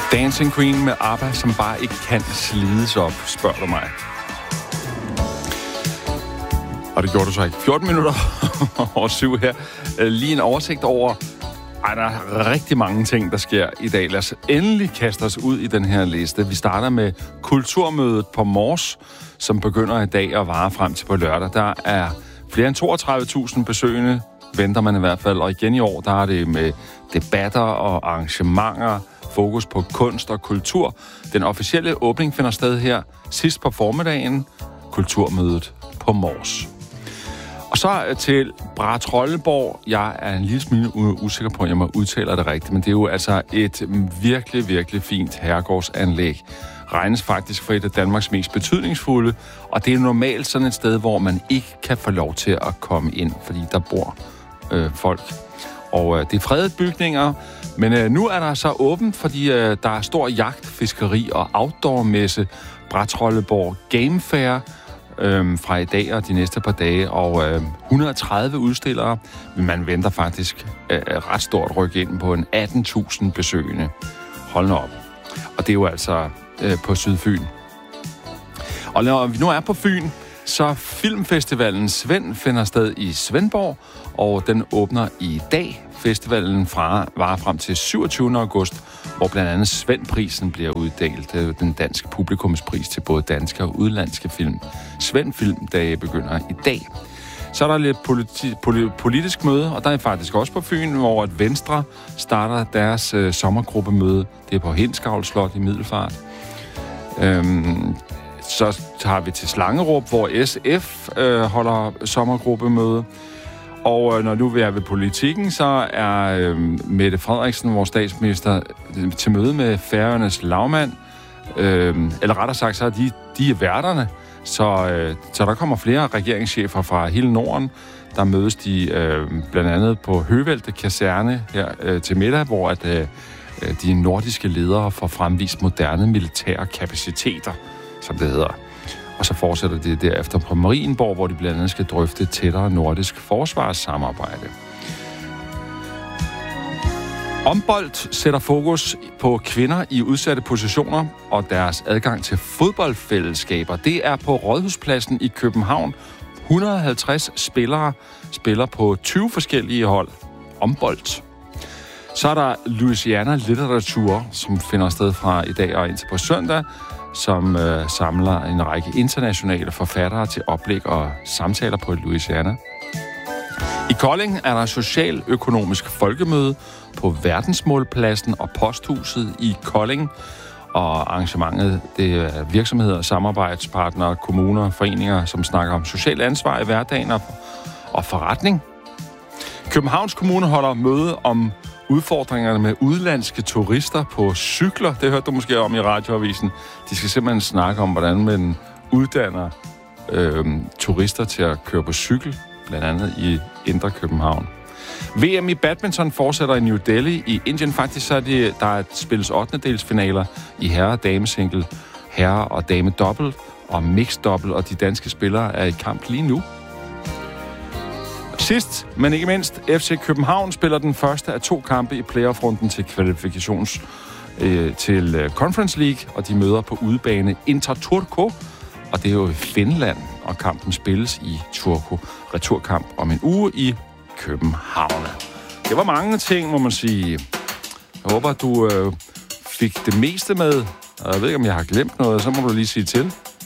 Dancing Queen med ABBA, som bare ikke kan slides op, spørger du mig. Og det gjorde du så ikke. 14 minutter over 7 her. Lige en oversigt over... der er rigtig mange ting, der sker i dag. Lad os endelig kaste os ud i den her liste. Vi starter med kulturmødet på Mors, som begynder i dag og varer frem til på lørdag. Der er flere end 32.000 besøgende, venter man i hvert fald. Og igen i år, der er det med debatter og arrangementer, fokus på kunst og kultur. Den officielle åbning finder sted her sidst på formiddagen. Kulturmødet på Mors. Og så til Brahetrolleborg. Jeg er en lille smule usikker på, at jeg må udtale det rigtigt, men det er jo altså et virkelig, virkelig fint herregårdsanlæg. Regnes faktisk for et af Danmarks mest betydningsfulde, og det er normalt sådan et sted, hvor man ikke kan få lov til at komme ind, fordi der bor folk. Og det er fredede bygninger, men nu er der så åbent, fordi der er stor jagt, fiskeri og outdoor-messe. Brahetrolleborg Game Fair fra i dag og de næste par dage, og 130 udstillere. Men man venter faktisk ret stort ryk ind på en 18.000 besøgende. Hold nu op. Og det er jo altså på Sydfyn. Og når vi nu er på Fyn, så Filmfestivalen Svend finder sted i Svendborg, og den åbner i dag. Festivalen varer frem til 27. august, hvor blandt andet Svendprisen bliver uddelt. Det er den danske publikumspris til både danske og udenlandske film. Svend Filmdage begynder i dag. Så er der lidt politisk møde, og der er faktisk også på Fyn, hvor at Venstre starter deres sommergruppemøde. Det er på Hindsgavl Slot i Middelfart. Så tager vi til Slangerup, hvor SF holder sommergruppemøde. Og når nu vi er ved politikken, så er Mette Frederiksen, vores statsminister, til møde med Færøernes lagmand. Eller rettere sagt, så er de er værterne. Så der kommer flere regeringschefer fra hele Norden. Der mødes de blandt andet på Høvelte Kaserne her til middag, hvor de nordiske ledere får fremvist moderne militære kapaciteter, som det hedder. Og så fortsætter det derefter på Marienborg, hvor de blandt andet skal drøfte tættere nordisk forsvarssamarbejde. Ombold sætter fokus på kvinder i udsatte positioner og deres adgang til fodboldfællesskaber. Det er på Rådhuspladsen i København. 150 spillere spiller på 20 forskellige hold. Ombold. Så er der Louisiana Litteratur, som finder sted fra i dag og indtil på søndag, som samler en række internationale forfattere til oplæg og samtaler på Louisiana. I Kolding er der socialøkonomisk folkemøde på Verdensmålpladsen og Posthuset i Kolding. Og arrangementet, det er virksomheder, samarbejdspartnere, kommuner, foreninger, som snakker om socialt ansvar i hverdagen og forretning. Københavns Kommune holder møde om udfordringerne med udenlandske turister på cykler. Det hørte du måske om i radioavisen. De skal simpelthen snakke om, hvordan man uddanner turister til at køre på cykel, blandt andet i Indre København. VM i badminton fortsætter i New Delhi i Indien. Faktisk så er der spilles 8. i herre- og damesingle, herre- og dame-dobbelt og mixed-dobbelt, og de danske spillere er i kamp lige nu. Sidst, men ikke mindst, FC København spiller den første af 2 kampe i playoff-runden til kvalifikations til Conference League, og de møder på udebane Inter Turku, og det er jo i Finland, og kampen spilles i Turku. Returkamp om en uge i København. Det var mange ting, må man sige. Jeg håber, du fik det meste med, og jeg ved ikke, om jeg har glemt noget, så må du lige sige til.